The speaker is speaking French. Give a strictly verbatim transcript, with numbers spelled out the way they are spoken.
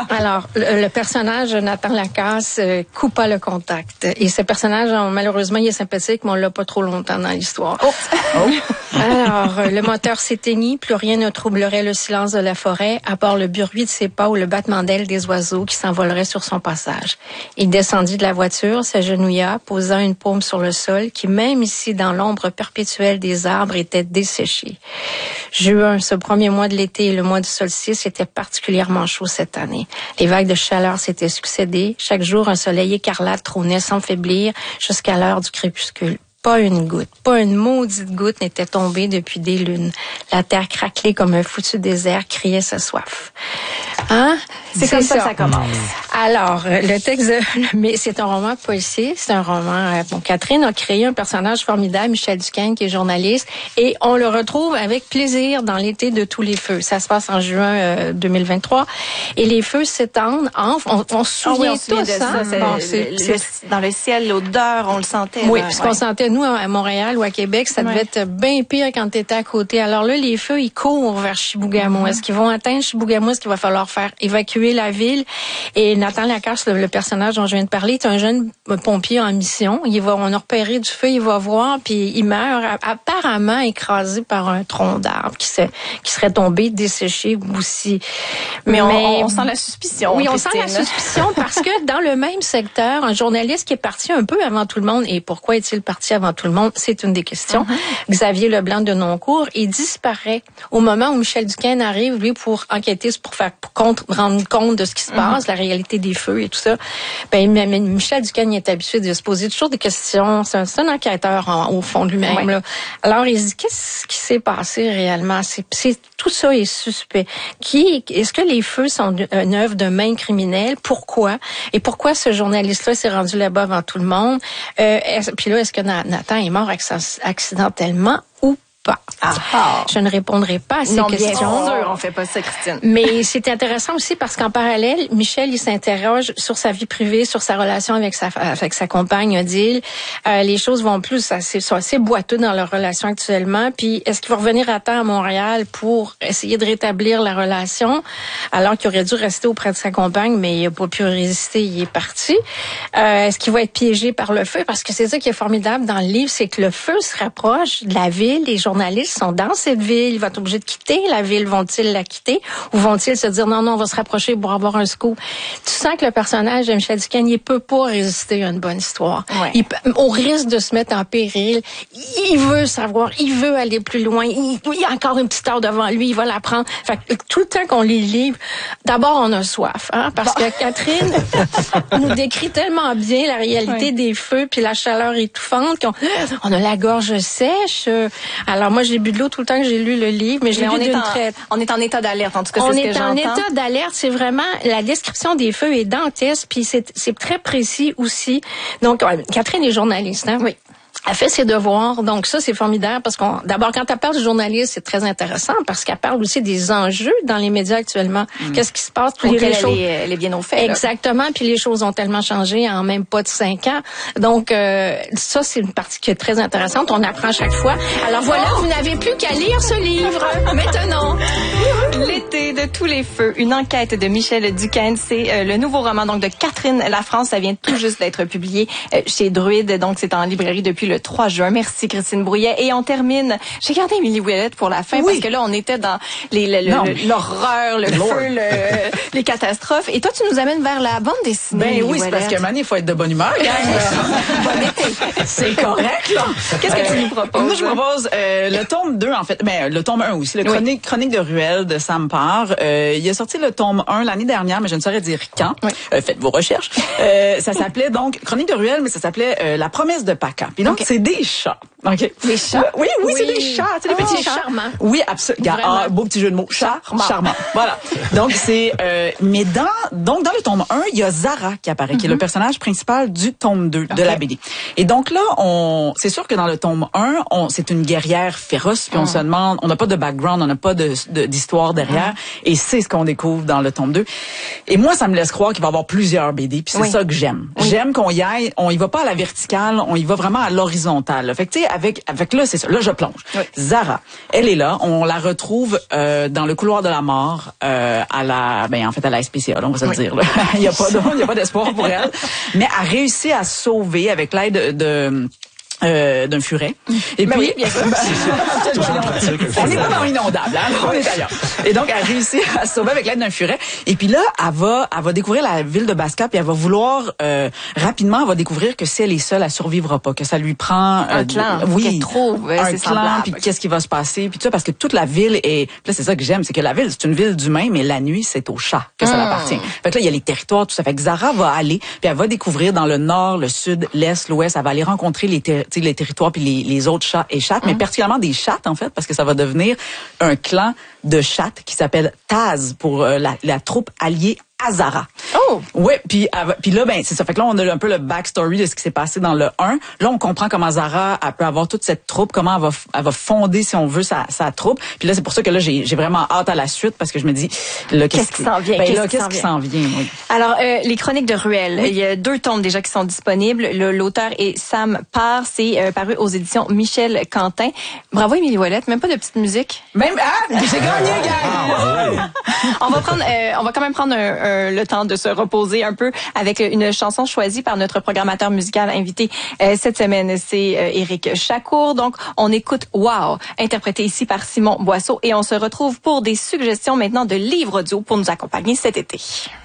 Alors, le, le personnage Nathan Lacasse euh, coupe pas le contact. Et ce personnage, on, malheureusement, il est sympathique, mais on l'a pas trop longtemps dans l'histoire. Oh. Oh. Alors, euh, le moteur s'éteignit, plus rien ne troublerait le silence de la forêt, à part le bruit de ses pas ou le battement d'ailes des oiseaux qui s'envoleraient sur son passage. Il descendit de la voiture, s'agenouilla, posant une paume sur le sol, qui même ici, dans l'ombre perpétuelle des arbres, était desséché. Juin, ce premier mois de l'été et le mois du solstice était particulièrement chaud cette année. Les vagues de chaleur s'étaient succédées. Chaque jour, un soleil écarlate trônait sans faiblir jusqu'à l'heure du crépuscule. Pas une goutte, pas une maudite goutte n'était tombée depuis des lunes. La terre craquelée comme un foutu désert criait sa soif. Hein? C'est, c'est comme ça que ça commence. Alors, le texte, de, mais c'est un roman policier, c'est un roman. Bon, Catherine a créé un personnage formidable, Michel Duquesne, qui est journaliste, et on le retrouve avec plaisir dans l'été de tous les feux. Ça se passe en juin euh, deux mille vingt-trois, et les feux s'étendent. En, on, on se souvient oh oui, on tous, se hein? ça, bon, c'est, le, c'est, dans le ciel, l'odeur, on le sentait. Oui, là, puisqu'on ouais. sentait nous à Montréal ou à Québec, ça devait ouais. être bien pire quand tu étais à côté. Alors là, les feux, ils courent vers Chibougamau. Mm-hmm. Est-ce qu'ils vont atteindre Chibougamau? Est-ce qu'il va falloir faire évacuer la ville? Et Nathan Lacasse, le, le personnage dont je viens de parler, est un jeune pompier en mission. Il va, on a repéré du feu, il va voir, puis il meurt apparemment écrasé par un tronc d'arbre qui, se, qui serait tombé, desséché aussi. Mais, Mais on, on sent la suspicion. Oui, Christine. on sent la suspicion parce que dans le même secteur, un journaliste qui est parti un peu avant tout le monde, et pourquoi est-il parti avant tout le monde? C'est une des questions. Mm-hmm. Xavier Leblanc de Noncourt, il disparaît au moment où Michel Duquesne arrive, lui, pour enquêter, pour faire pour compte, rendre compte de ce qui se passe, mm-hmm. la réalité des feux et tout ça. Ben, Michel Duquesne il est habitué de se poser toujours des questions. C'est un, c'est un enquêteur en, au fond de lui-même. Ouais. Là. Alors, il se dit, qu'est-ce qui s'est passé réellement? C'est, c'est, tout ça est suspect. Qui, est-ce que les feux sont une œuvre de main criminelle? Pourquoi? Et pourquoi ce journaliste-là s'est rendu là-bas avant tout le monde? Euh, puis là, est-ce que Nathan est mort accidentellement ou pas? Ah, ah. Je ne répondrai pas à ces non, questions. Bien sûr, on fait pas ça, Christine. Mais c'est intéressant aussi parce qu'en parallèle, Michel, il s'interroge sur sa vie privée, sur sa relation avec sa avec sa compagne Odile. Euh, les choses vont plus assez, sont assez boiteux dans leur relation actuellement. Puis, est-ce qu'il va revenir à temps à Montréal pour essayer de rétablir la relation, alors qu'il aurait dû rester auprès de sa compagne, mais il n'a pas pu résister, il est parti. Euh, est-ce qu'il va être piégé par le feu? Parce que c'est ça qui est formidable dans le livre, c'est que le feu se rapproche de la ville, les journalistes sont dans cette ville, ils vont être obligés de quitter la ville, vont-ils la quitter ou vont-ils se dire non, non, on va se rapprocher pour avoir un scoop? Tu sens que le personnage de Michel Duquesne, il peut pas résister à une bonne histoire. Ouais. Il, au risque de se mettre en péril, il veut savoir, il veut aller plus loin, il, il y a encore une petite heure devant lui, il va la prendre. Fait que tout le temps qu'on lit le livre, d'abord on a soif, hein, parce que Catherine nous décrit tellement bien la réalité ouais. des feux puis la chaleur étouffante qu'on on a la gorge sèche. Alors moi j'ai bu de l'eau tout le temps que j'ai lu le livre, mais je l'ai lu d'une en, traite. On est en état d'alerte, en tout cas, on c'est ce que est j'entends. On est en état d'alerte, c'est vraiment, la description des feux est dantesque, puis c'est, c'est très précis aussi. Donc, Catherine est journaliste, hein? Oui. Elle fait ses devoirs, donc ça c'est formidable parce qu'on d'abord quand elle parle de journaliste c'est très intéressant parce qu'elle parle aussi des enjeux dans les médias actuellement. Mmh. Qu'est-ce qui se passe? Pour les, les choses, elle est bien au fait. Exactement, là. Puis les choses ont tellement changé en même pas de cinq ans. Donc euh, ça c'est une partie qui est très intéressante. On apprend à chaque fois. Alors voilà, vous n'avez plus qu'à lire ce livre maintenant. L'été de tous les feux, une enquête de Michel Duquesne, c'est euh, le nouveau roman donc de Catherine Lafrance. Ça vient tout juste d'être publié euh, chez Druide, donc c'est en librairie depuis le trois juin. Merci Christine Brouillet. Et on termine. J'ai gardé Émilie Ouellette pour la fin oui. parce que là on était dans les, le, le, l'horreur, le Lord. feu, le, les catastrophes. Et toi tu nous amènes vers la bande dessinée. Ben oui, c'est parce que maintenant il faut être de bonne humeur. Bon été. C'est correct là. Qu'est-ce que tu nous proposes? Moi je propose euh, le tome deux en fait. Ben le tome un aussi, le chronique, oui. chronique de Ruelle de Sam Parr. Euh, il a sorti le tome un l'année dernière, mais je ne saurais dire quand. Oui. Euh, faites vos recherches. Euh, ça s'appelait donc chronique de Ruelle, mais ça s'appelait euh, La promesse de Paca. Puis donc okay. c'est des chats. OK. Des chats? Oui, oui, oui, c'est des chats. C'est des oh, petits chats. Charmants. Oui, absolument. Ah, beau petit jeu de mots. Chat, charmant. charmant. Voilà. Donc, c'est, euh, mais dans, donc, dans le tome un, il y a Zara qui apparaît, mm-hmm. qui est le personnage principal du tome deux okay. de la B D. Et donc là, on, c'est sûr que dans le tome un, on, c'est une guerrière féroce, puis mm. on se demande, on n'a pas de background, on n'a pas de, de, d'histoire derrière, mm. et c'est ce qu'on découvre dans le tome deux. Et moi, ça me laisse croire qu'il va y avoir plusieurs B D, puis c'est oui. ça que j'aime. Oui. J'aime qu'on y aille, on y va pas à la verticale, on y va vraiment à l'horizontale. Fait que, tu sais, avec, avec là, c'est ça. Là, je plonge. Oui. Zara, elle est là. On la retrouve euh, dans le couloir de la mort euh, à la, ben en fait à la S P C A, là, on va se oui. le dire. Là. il y a pas, de, il y a pas d'espoir pour elle. Mais a réussi à se sauver avec l'aide de, de Euh, d'un furet. Et ben puis, oui, bien sûr. On n'est pas dans l'inondable, hein? On est ailleurs. Et donc, elle réussit à se sauver avec l'aide d'un furet. Et puis là, elle va, elle va découvrir la ville de Baska, puis elle va vouloir, euh, rapidement, elle va découvrir que si elle est seule, elle survivra pas, que ça lui prend... Euh, un clan. Oui. Trouve, ouais, un clan, puis qu'est-ce qui va se passer, puis tout ça, parce que toute la ville est... Là, c'est ça que j'aime, c'est que la ville, c'est une ville d'humains, mais la nuit, c'est aux chats que ça mmh. appartient. Fait que là, il y a les territoires, tout ça. Fait que Zara va aller, puis elle va découvrir dans le nord, le sud, l'est, l'ouest, elle va aller rencontrer les, ter- les territoires, puis les, les autres chats et chattes, mmh. mais particulièrement des chattes, en fait, parce que ça va devenir un clan de chattes qui s'appelle Taz pour euh, la, la troupe alliée à Zara. Oh! Ouais, puis puis là ben c'est ça. Fait que là on a un peu le backstory de ce qui s'est passé dans le un. Là on comprend comment Zara elle peut avoir toute cette troupe, comment elle va elle va fonder si on veut sa sa troupe. Puis là c'est pour ça que là j'ai j'ai vraiment hâte à la suite parce que je me dis là qu'est-ce, qu'est-ce qui s'en vient ben, qu'est-ce, là, qu'est-ce qui s'en vient, oui. Alors euh, les chroniques de Ruelle, oui. il y a deux tomes déjà qui sont disponibles. Le, l'auteur est Sam Parr, c'est euh, paru aux éditions Michel Quentin. Bravo Émilie Ouellette, même pas de petite musique. Même ah, j'ai gagné gars. On va prendre euh, on va quand même prendre un, un, le temps de se reposer un peu avec une chanson choisie par notre programmateur musical invité euh, cette semaine. C'est euh, Éric Chacour. Donc, on écoute Wow, interprété ici par Simon Boisseau. Et on se retrouve pour des suggestions maintenant de livres audio pour nous accompagner cet été.